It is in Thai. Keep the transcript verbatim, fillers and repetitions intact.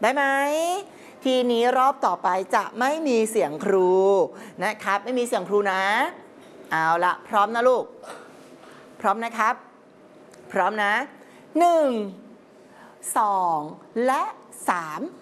ได้ไหมทีนี้รอบต่อไปจะไม่มีเสียงครูนะครับไม่มีเสียงครูนะเอาละพร้อมนะลูกพร้อมนะครับพร้อมนะหนึ่งสองและสาม